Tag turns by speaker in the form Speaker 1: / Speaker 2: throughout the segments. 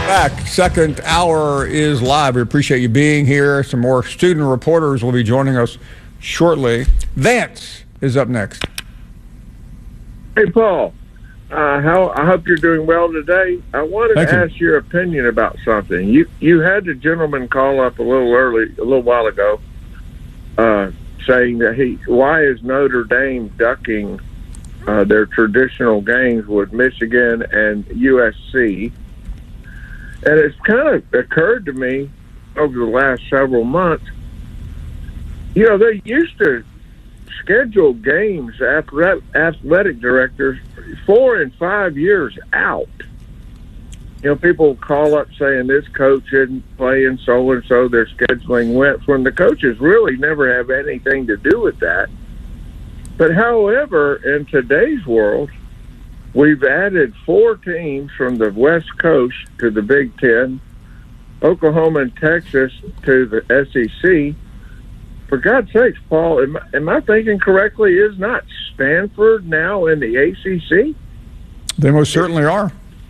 Speaker 1: Back. Second hour is live. We appreciate you being here. Some more student reporters will be joining us shortly. Vance is up next.
Speaker 2: Hey, Paul. I hope you're doing well today. I wanted to ask your opinion about something. You had the gentleman call up a little while ago, saying that why is Notre Dame ducking their traditional games with Michigan and USC? And it's kind of occurred to me over the last several months, they used to schedule games, athletic directors, 4 and 5 years out. People call up saying this coach isn't playing so-and-so, their scheduling went when the coaches really never have anything to do with that. But however, in today's world, we've added 4 teams from the West Coast to the Big Ten, Oklahoma and Texas to the SEC. For God's sakes, Paul, am I thinking correctly? Is not Stanford now in the ACC?
Speaker 1: They most certainly are.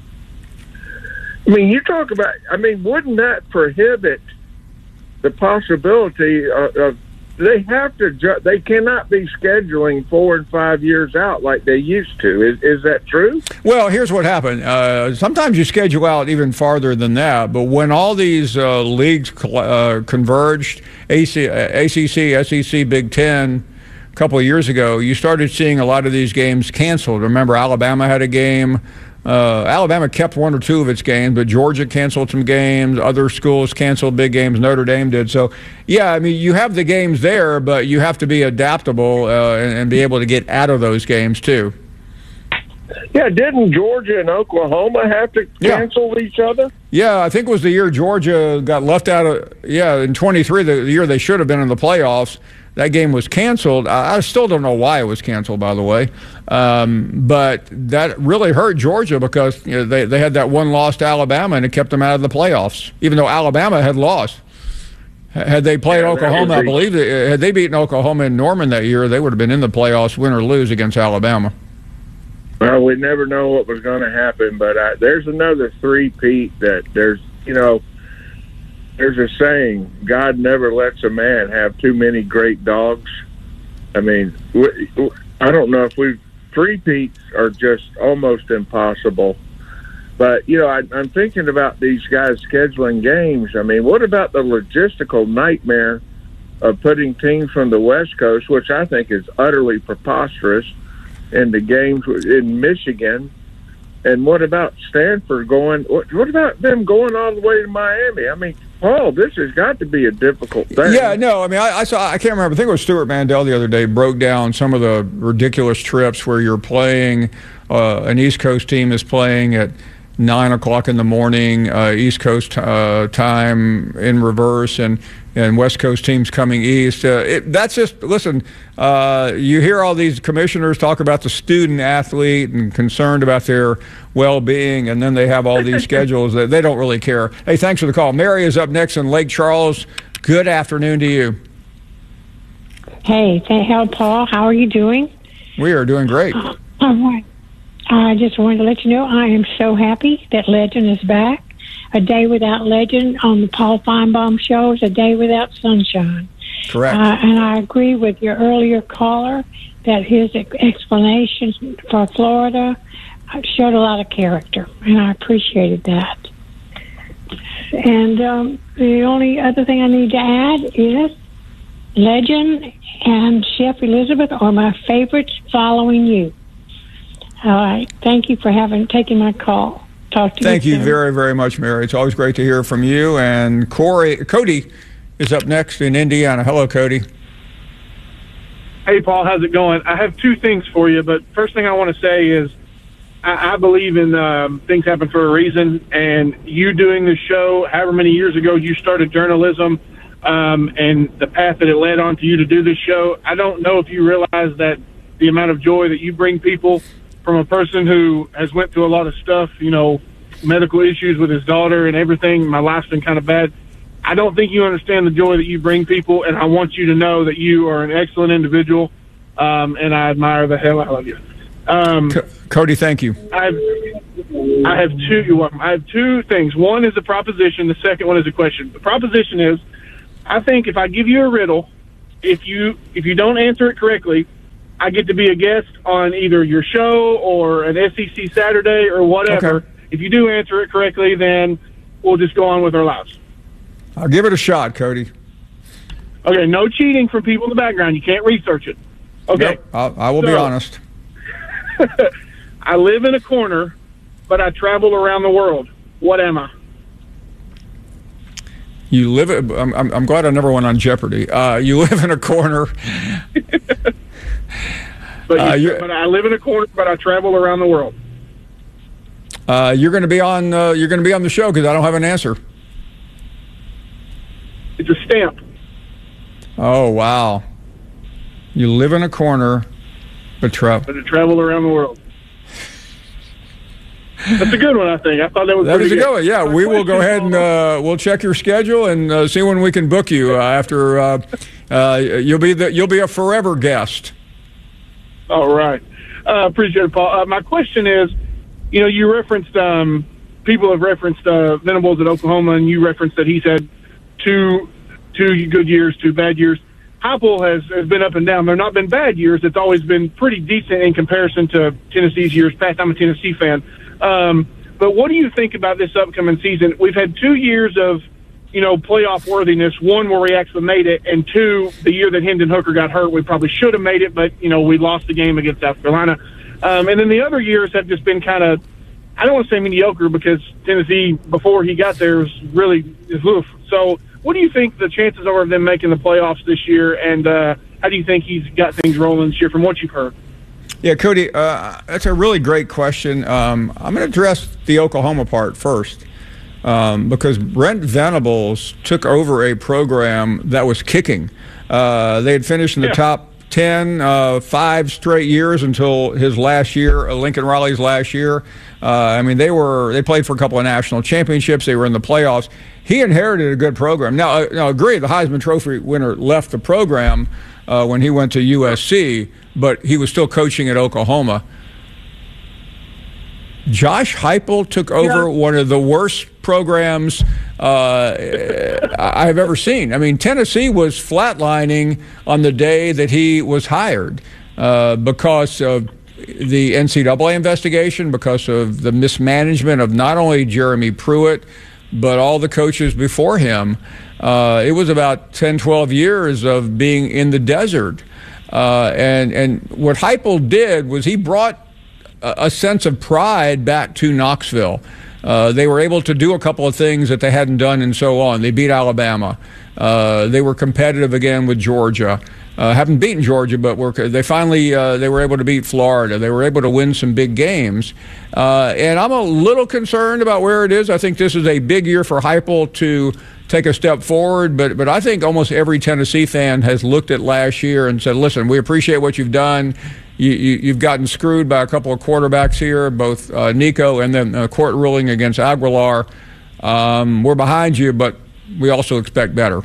Speaker 2: You talk about, wouldn't that prohibit the possibility of they cannot be scheduling 4 and 5 years out like they used to. Is that true?
Speaker 1: Well, here's what happened. Sometimes you schedule out even farther than that, but when all these leagues converged, ACC, SEC, Big Ten, a couple of years ago, you started seeing a lot of these games canceled. Remember, Alabama had a game. Alabama kept 1 or 2 of its games, but Georgia canceled some games. Other schools canceled big games. Notre Dame did. So, yeah, you have the games there, but you have to be adaptable and be able to get out of those games, too.
Speaker 2: Yeah, didn't Georgia and Oklahoma have to cancel each other?
Speaker 1: Yeah, I think it was the year Georgia got left out of, in 23, the year they should have been in the playoffs. That game was canceled. I still don't know why it was canceled, by the way. But that really hurt Georgia because they had that one loss to Alabama, and it kept them out of the playoffs, even though Alabama had lost. Had they played Oklahoma, I believe, had they beaten Oklahoma in Norman that year, they would have been in the playoffs, win or lose, against Alabama.
Speaker 2: Well, we never know what was going to happen, but there's another three-peat that there's a saying, God never lets a man have too many great dogs. I don't know if three-peats are just almost impossible. But, I'm thinking about these guys scheduling games. What about the logistical nightmare of putting teams from the West Coast, which I think is utterly preposterous, into games in Michigan? And what about Stanford what about them going all the way to Miami? Paul, this has got to be a difficult thing.
Speaker 1: Yeah, no, I can't remember. I think it was Stuart Mandel the other day broke down some of the ridiculous trips where you're playing, an East Coast team is playing at 9 o'clock in the morning, East Coast time in reverse, and West Coast teams coming east. That's just, listen, you hear all these commissioners talk about the student athlete and concerned about their well-being, and then they have all these schedules that they don't really care. Hey, thanks for the call. Mary is up next in Lake Charles. Good afternoon to you.
Speaker 3: Hey, Paul. How are you doing?
Speaker 1: We are doing great.
Speaker 3: All right. I just wanted to let you know I am so happy that Legend is back. A day without Legend on the Paul Feinbaum show is a day without sunshine.
Speaker 1: Correct.
Speaker 3: And I agree with your earlier caller that his explanations for Florida showed a lot of character, and I appreciated that. And the only other thing I need to add is Legend and Chef Elizabeth are my favorites following you. All right. Thank you for taking my call. Talk to you.
Speaker 1: Thank you very, very much, Mary. It's always great to hear from you. And Cody is up next in Indiana. Hello, Cody.
Speaker 4: Hey, Paul. How's it going? I have 2 things for you, but first thing I want to say is I believe in things happen for a reason, and you doing the show, however many years ago you started journalism, and the path that it led on to you to do this show, I don't know if you realize that the amount of joy that you bring people from a person who has went through a lot of stuff, medical issues with his daughter and everything. My life's been kind of bad. I don't think you understand the joy that you bring people, and I want you to know that you are an excellent individual, and I admire the hell out of you.
Speaker 1: Cody, thank you.
Speaker 4: I have two. You're welcome. I have two things. One is a proposition. The second one is a question. The proposition is, I think if I give you a riddle, if you don't answer it correctly, I get to be a guest on either your show or an SEC Saturday or whatever.
Speaker 1: Okay.
Speaker 4: If you do answer it correctly, then we'll just go on with our lives.
Speaker 1: I'll give it a shot, Cody.
Speaker 4: Okay, no cheating from people in the background. You can't research it. Okay.
Speaker 1: Nope, I will be honest.
Speaker 4: I live in a corner, but I travel around the world. What am I?
Speaker 1: You live. I'm glad I never went on Jeopardy. You live in a corner.
Speaker 4: But I live in a corner, but I travel around the world.
Speaker 1: You're going to be on. You're going to be on the show because I don't have an answer.
Speaker 4: It's a stamp.
Speaker 1: Oh wow! You live in a corner, but travel.
Speaker 4: But I travel around the world. That's a good one, I think. I thought that was
Speaker 1: That is a
Speaker 4: good.
Speaker 1: good one. Yeah, we will go ahead and we'll check your schedule and see when we can book you. After you'll be a forever guest.
Speaker 4: All right. Appreciate it, Paul. My question is, you referenced, people have referenced Venables at Oklahoma, and you referenced that he's had two good years, 2 bad years. Heupel has been up and down. They've not been bad years. It's always been pretty decent in comparison to Tennessee's years past. I'm a Tennessee fan. But what do you think about this upcoming season? We've had 2 years of, playoff worthiness. 1 where we actually made it, and 2, the year that Hendon Hooker got hurt, we probably should have made it, but, we lost the game against South Carolina. And then the other years have just been kind of, I don't want to say mediocre because Tennessee, before he got there, was really oof. So what do you think the chances are of them making the playoffs this year, and how do you think he's got things rolling this year from what you've heard?
Speaker 1: Yeah, Cody, that's a really great question. I'm going to address the Oklahoma part first because Brent Venables took over a program that was kicking. They had finished in the top 10 5 straight years until his last year, Lincoln Riley's last year. They played for a couple of national championships. They were in the playoffs. He inherited a good program. Now agree, the Heisman Trophy winner left the program when he went to USC, but he was still coaching at Oklahoma. Josh Heupel took over one of the worst programs I've ever seen. I mean, Tennessee was flatlining on the day that he was hired because of the NCAA investigation, because of the mismanagement of not only Jeremy Pruitt, but all the coaches before him. It was about 10, 12 years of being in the desert. And what Heupel did was he brought a sense of pride back to Knoxville. They were able to do a couple of things that they hadn't done and so on. They beat Alabama. They were competitive again with Georgia. Haven't beaten Georgia, but they were able to beat Florida. They were able to win some big games. And I'm a little concerned about where it is. I think this is a big year for Heupel to take a step forward, but I think almost every Tennessee fan has looked at last year and said, listen, we appreciate what you've done. You've gotten screwed by a couple of quarterbacks here, both Nico and then a court ruling against Aguilar. We're behind you, but we also expect better.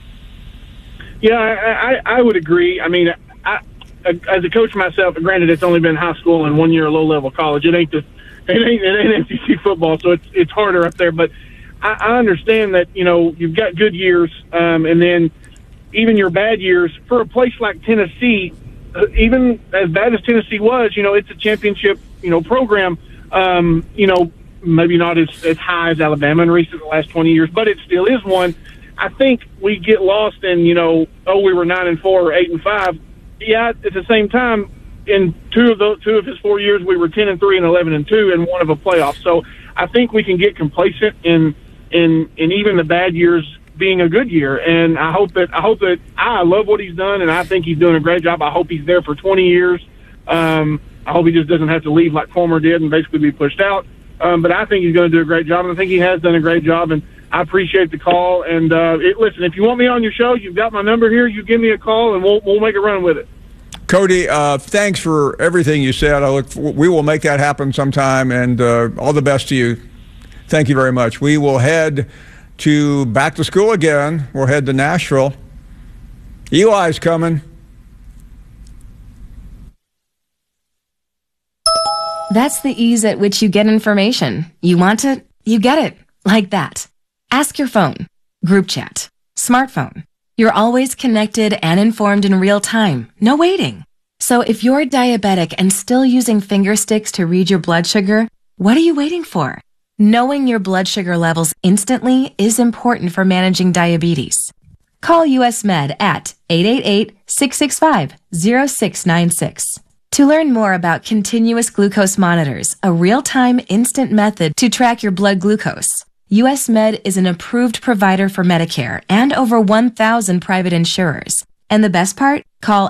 Speaker 4: Yeah, I would agree. I mean, as a coach myself, granted it's only been high school and 1 year low-level college. It ain't SEC football, so it's harder up there. But I understand that, you've got good years, and then even your bad years. For a place like Tennessee, even as bad as Tennessee was, it's a championship, program, maybe not as high as Alabama in the last 20 years, but it still is one. I think we get lost in, we were 9-4 or 8-5. Yeah, at the same time, in two of his 4 years, we were 10-3 and 11-2 and one of a playoff. So I think we can get complacent in even the bad years being a good year. And I hope that I love what he's done, and I think he's doing a great job. I hope he's there for 20 years. I hope he just doesn't have to leave like Palmer did and basically be pushed out. But I think he's going to do a great job, and I think he has done a great job. And I appreciate the call. And listen, if you want me on your show, you've got my number here. You give me a call, and we'll make a run with it.
Speaker 1: Cody, thanks for everything you said. We will make that happen sometime, and all the best to you. Thank you very much. We will head to back to school again. We'll head to Nashville. Eli's coming.
Speaker 5: That's the ease at which you get information. You want it, you get it. Like that. Ask your phone. Group chat. Smartphone. You're always connected and informed in real time. No waiting. So if you're diabetic and still using finger sticks to read your blood sugar, what are you waiting for? Knowing your blood sugar levels instantly is important for managing diabetes. Call US Med at 888-665-0696. To learn more about continuous glucose monitors, a real-time instant method to track your blood glucose, US Med is an approved provider for Medicare and over 1,000 private insurers. And the best part? Call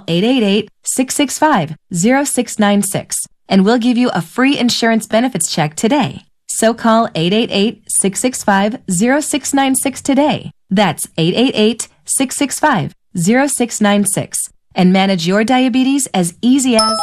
Speaker 5: 888-665-0696 and we'll give you a free insurance benefits check today. So call 888-665-0696 today. That's 888-665-0696 and manage your diabetes as easy as...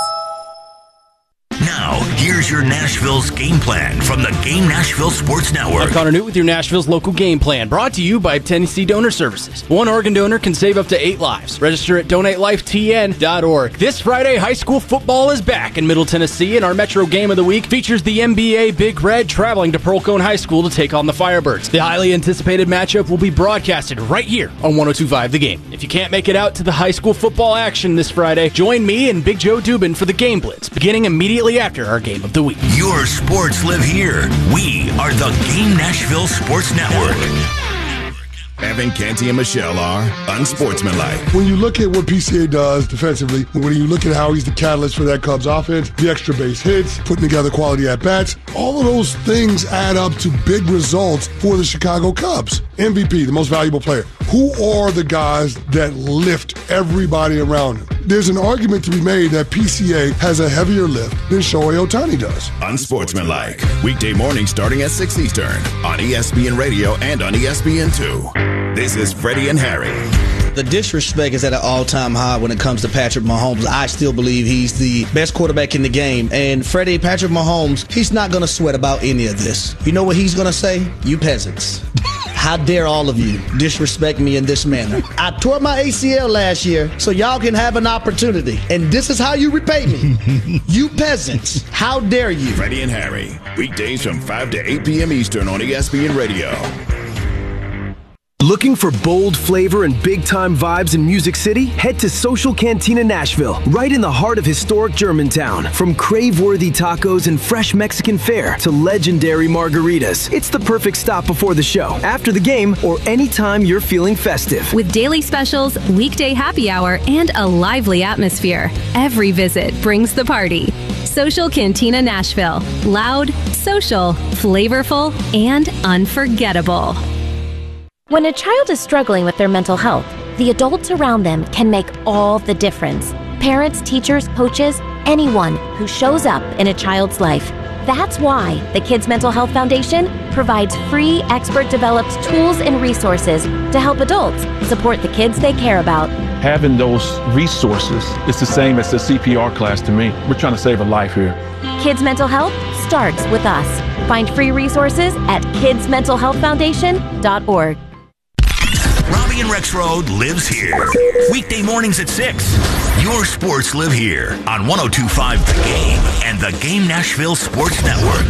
Speaker 6: Now, here's your Nashville's game plan from the Game Nashville Sports Network.
Speaker 7: I'm Connor Newt with your Nashville's local game plan, brought to you by Tennessee Donor Services. One organ donor can save up to 8 lives. Register at donatelifetn.org. This Friday, high school football is back in Middle Tennessee, and our Metro Game of the Week features the NBA Big Red traveling to Pearl Cone High School to take on the Firebirds. The highly anticipated matchup will be broadcasted right here on 102.5 The Game. If you can't make it out to the high school football action this Friday, join me and Big Joe Dubin for the Game Blitz, beginning immediately after our game of the week.
Speaker 6: Your sports live here. We are the Game Nashville Sports Network.
Speaker 8: Evan Canty and Michelle are unsportsmanlike.
Speaker 9: When you look at what PCA does defensively, when you look at how he's the catalyst for that Cubs offense, the extra base hits, putting together quality at-bats, all of those things add up to big results for the Chicago Cubs. MVP, the most valuable player. Who are the guys that lift everybody around him? There's an argument to be made that PCA has a heavier lift than Shohei Ohtani does.
Speaker 8: Unsportsmanlike. Weekday mornings starting at 6 Eastern on ESPN Radio and on ESPN2. This is Freddie and Harry.
Speaker 10: The disrespect is at an all-time high when it comes to Patrick Mahomes. I still believe he's the best quarterback in the game. And Patrick Mahomes, he's not going to sweat about any of this. You know what he's going to say? You peasants. How dare all of you disrespect me in this manner? I tore my ACL last year so y'all can have an opportunity. And this is how you repay me. You peasants. How dare you?
Speaker 8: Freddie and Harry. Weekdays from 5 to 8 p.m. Eastern on ESPN Radio.
Speaker 11: Looking for bold flavor and big-time vibes in Music City? Head to Social Cantina Nashville, right in the heart of historic Germantown. From crave-worthy tacos and fresh Mexican fare to legendary margaritas, it's the perfect stop before the show, after the game, or anytime you're feeling festive.
Speaker 12: With daily specials, weekday happy hour, and a lively atmosphere, every visit brings the party. Social Cantina Nashville. Loud, social, flavorful, and unforgettable.
Speaker 13: When a child is struggling with their mental health, the adults around them can make all the difference. Parents, teachers, coaches, anyone who shows up in a child's life. That's why the Kids Mental Health Foundation provides free, expert-developed tools and resources to help adults support the kids they care about.
Speaker 14: Having those resources is the same as the CPR class to me. We're trying to save a life here.
Speaker 13: Kids Mental Health starts with us. Find free resources at kidsmentalhealthfoundation.org.
Speaker 6: Robbie and Rex Road lives here. Weekday mornings at 6. Your sports live here on 102.5 The Game and the Game Nashville Sports Network.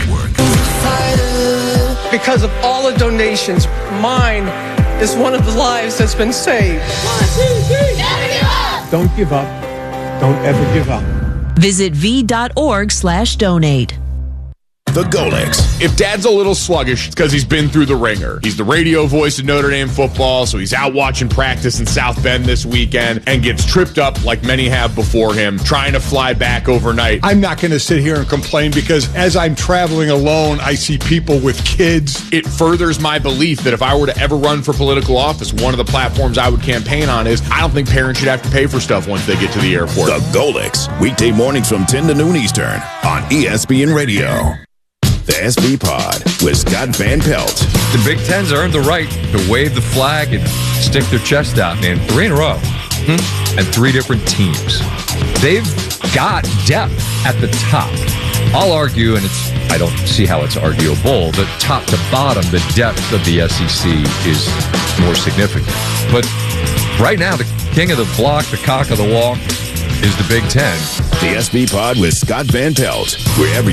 Speaker 15: Because of all the donations, mine is one of the lives that's been saved. 1, 2, 3. Never give up.
Speaker 16: Don't give up. Don't ever give up.
Speaker 17: Visit v.org/donate.
Speaker 8: The Golix.
Speaker 18: If Dad's a little sluggish, it's because he's been through the ringer. He's the radio voice of Notre Dame football, so he's out watching practice in South Bend this weekend and gets tripped up like many have before him, trying to fly back overnight.
Speaker 19: I'm not going to sit here and complain because as I'm traveling alone, I see people with kids.
Speaker 18: It furthers my belief that if I were to ever run for political office, one of the platforms I would campaign on is I don't think parents should have to pay for stuff once they get to the airport.
Speaker 8: The Golix. Weekday mornings from 10 to noon Eastern on ESPN Radio. The SB Pod with Scott Van Pelt.
Speaker 20: The Big Ten's earned the right to wave the flag and stick their chest out, man. 3 in a row. And 3 different teams. They've got depth at the top. I'll argue, and I don't see how it's arguable, that top to bottom, the depth of the SEC is more significant. But right now, the king of the block, the cock of the walk, is the Big Ten.
Speaker 8: The SB Pod with Scott Van Pelt. Wherever